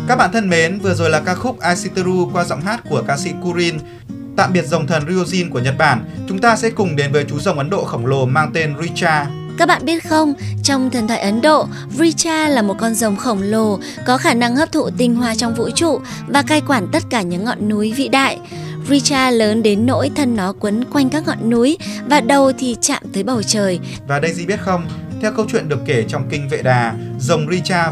Các bạn thân mến, vừa rồi là ca khúc Aishiteru qua giọng hát của ca sĩ Kurin. Tạm biệt rồng thần Ryujin của Nhật Bản, chúng ta sẽ cùng đến với chú rồng Ấn Độ khổng lồ mang tên Richa. Các bạn biết không, trong thần thoại Ấn Độ, Richa là một con rồng khổng lồ có khả năng hấp thụ tinh hoa trong vũ trụ và cai quản tất cả những ngọn núi vĩ đại. Richa lớn đến nỗi thân nó quấn quanh các ngọn núi và đầu thì chạm tới bầu trời. Và Daisy biết không, theo câu chuyện được kể trong kinh Vệ Đà, rồng Richa